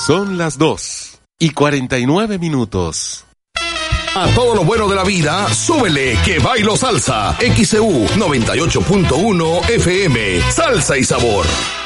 Son las 2:49. A todo lo bueno de la vida, súbele que bailo salsa. XEU 98.1 FM. Salsa y sabor.